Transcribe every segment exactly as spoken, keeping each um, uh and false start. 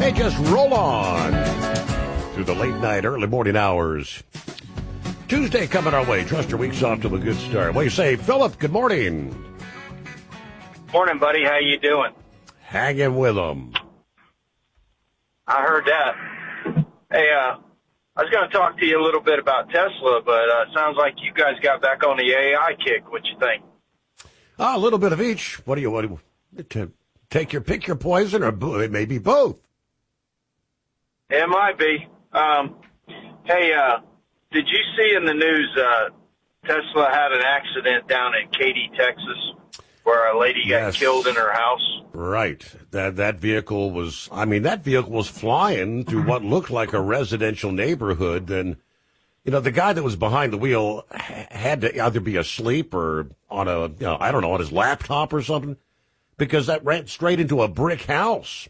Hey, just roll on through the late night, early morning hours. Tuesday coming our way. Trust your week's off to a good start. What do you say, Philip? Good morning. Morning, buddy. How you doing? Hanging with them. I heard that. Hey, uh, I was going to talk to you a little bit about Tesla, but uh, sounds like you guys got back on the A I kick. What you think? Ah, a little bit of each. What do you want to, to take your pick your poison, or it may be both? It might be. Um, hey, uh, did you see in the news uh, Tesla had an accident down in Katy, Texas, where a lady got Yes. killed in her house? Right. That that vehicle was, I mean, that vehicle was flying through what looked like a residential neighborhood. And, you know, the guy that was behind the wheel ha- had to either be asleep or on a, you know, I don't know, on his laptop or something, because that ran straight into a brick house.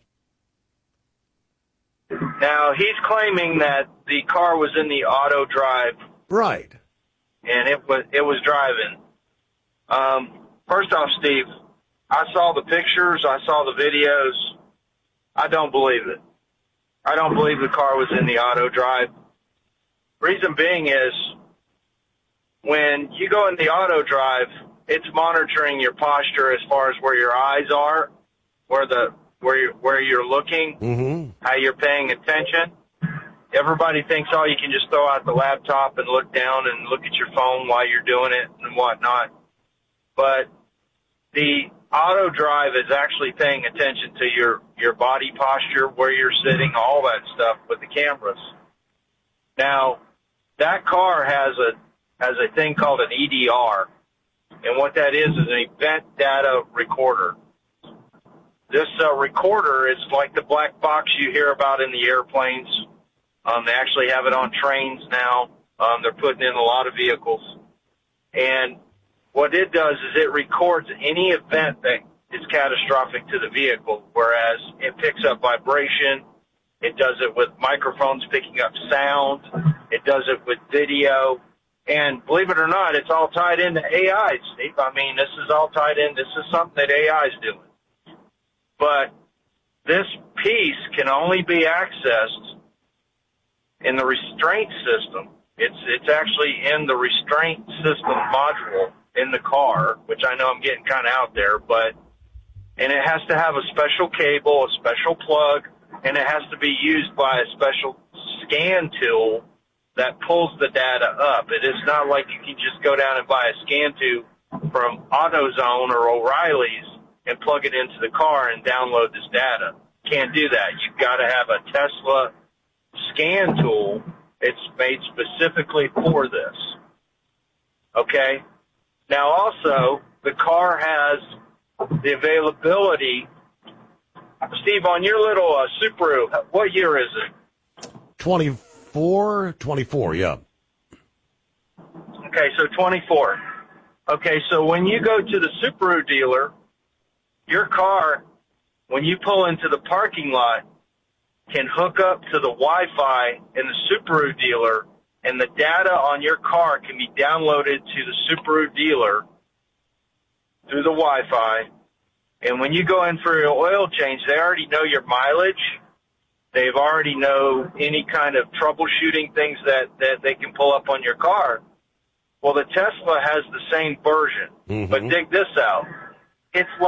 Now, he's claiming that the car was in the auto drive, Right. and it was it was driving. Um, first off, Steve, I saw the pictures, I saw the videos. I don't believe it. I don't believe the car was in the auto drive. Reason being is, when you go in the auto drive, it's monitoring your posture as far as where your eyes are, where the where you're, where you're looking, Mm-hmm. how you're paying attention. Everybody thinks, oh, you can just throw out the laptop and look down and look at your phone while you're doing it and whatnot. But the auto drive is actually paying attention to your, your body posture, where you're sitting, all that stuff with the cameras. Now, that car has a has a thing called an E D R, and what that is is an event data recorder. This uh, recorder is like the black box you hear about in the airplanes. Um, they actually have it on trains now. Um, they're putting in a lot of vehicles. And what it does is it records any event that is catastrophic to the vehicle, whereas it picks up vibration. It does it with microphones picking up sound. It does it with video. And believe it or not, it's all tied into A I, Steve. I mean, this is all tied in. This is something that A I is doing. But this piece can only be accessed in the restraint system. It's it's actually in the restraint system module in the car, which I know I'm getting kind of out there, but and it has to have a special cable, a special plug, and it has to be used by a special scan tool that pulls the data up. It is not like you can just go down and buy a scan tube from AutoZone or O'Reilly's and plug it into the car and download this data. Can't do that. You've got to have a Tesla scan tool. It's made specifically for this. Okay? Now, also, the car has the availability. Steve, on your little uh, Subaru, what year is it? twenty-four, twenty-four, yeah. Okay, so twenty-four. Okay, so when you go to the Subaru dealer, your car, when you pull into the parking lot, can hook up to the Wi-Fi in the Subaru dealer, and the data on your car can be downloaded to the Subaru dealer through the Wi-Fi. And when you go in for your oil change, they already know your mileage. They've already know any kind of troubleshooting things that, that they can pull up on your car. Well, the Tesla has the same version, Mm-hmm. but dig this out. It's like